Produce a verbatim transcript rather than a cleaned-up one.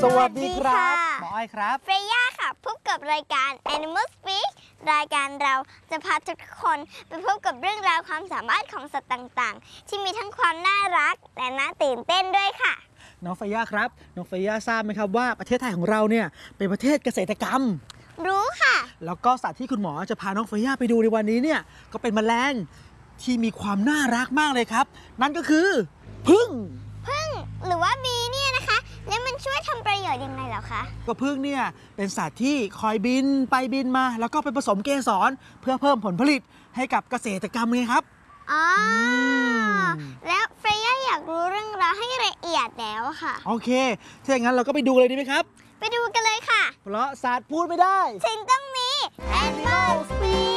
สวัสดีครับหมออ้อยครับเฟย่าค่ะพบกับรายการ Animal Speak รายการเราจะพาทุกคนไปพบกับเรื่องราวความสามารถของสัตว์ต่างๆที่มีทั้งความน่ารักและน่าตื่นเต้นด้วยค่ะน้องเฟย่าครับน้องเฟย่าทราบไหมครับว่าประเทศไทยของเราเนี่ยเป็นประเทศเกษตรกรรมรู้ค่ะแล้วก็สัตว์ที่คุณหมอจะพาน้องเฟย่าไปดูในวันนี้เนี่ยก็เป็นแมลงที่มีความน่ารักมากเลยครับนั่นก็คือผึ้งผึ้งหรือว่าบีเนี่ยนะคะแล้วมันช่วยทำประโยชน์ยังไงเหรอคะก็ผึ้งเนี่ยเป็นสัตว์ที่คอยบินไปบินมาแล้วก็ไปผสมเกสรเพื่อเพิ่มผลผลิตให้กับเกษตรกรรมไงครับอ๋อแล้วเฟย่าอยากรู้เรื่องราวให้ละเอียดแล้วค่ะโอเคถ้าอย่างนั้นเราก็ไปดูเลยดีไหมครับไปดูกันเลยค่ะเพราะสัตว์พูดไม่ได้ถึงต้องมี Animal Speak